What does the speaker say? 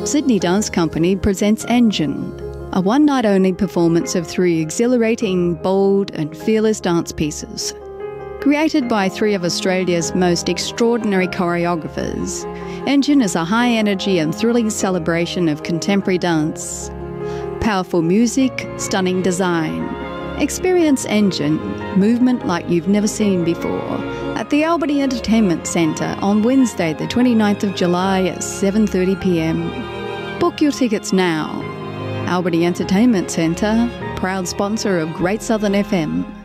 Sydney Dance Company presents Engine, a one-night-only performance of 3 exhilarating, bold and fearless dance pieces. Created by 3 of Australia's most extraordinary choreographers, Engine is a high-energy and thrilling celebration of contemporary dance. Powerful music, stunning design. Experience Engine, movement like you've never seen before, at the Albany Entertainment Centre on Wednesday the 29th of July at 7:30 p.m. Book your tickets now. Albany Entertainment Centre, proud sponsor of Great Southern FM.